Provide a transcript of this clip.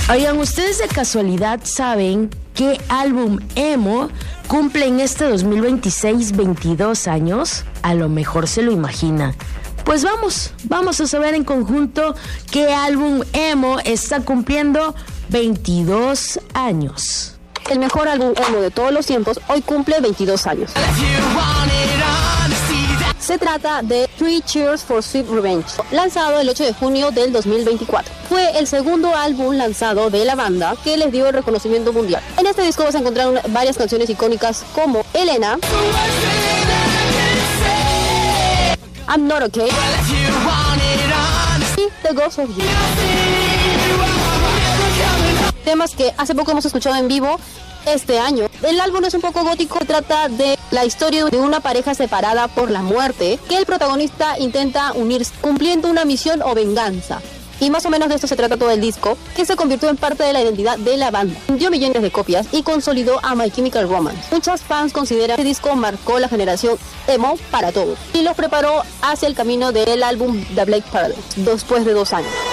Oigan, ¿ustedes de casualidad saben qué álbum emo cumple en este 2026 22 años? A lo mejor se lo imagina. Pues vamos a saber en conjunto qué álbum emo está cumpliendo 22 años. El mejor álbum emo de todos los tiempos hoy cumple 22 años. Se trata de Three Cheers for Sweet Revenge, lanzado el 8 de junio del 2024. Fue el segundo álbum lanzado de la banda que les dio el reconocimiento mundial. En este disco vas a encontrar varias canciones icónicas como Elena, I'm Not Okay y The Ghost of You. Temas que hace poco hemos escuchado en vivo este año. El álbum es un poco gótico, trata de la historia de una pareja separada por la muerte que el protagonista intenta unirse cumpliendo una misión o venganza. Y más o menos de esto se trata todo el disco, que se convirtió en parte de la identidad de la banda. Vendió millones de copias y consolidó a My Chemical Romance. Muchos fans consideran que este disco marcó la generación emo para todos y los preparó hacia el camino del álbum The Black Paradise después de 2 años.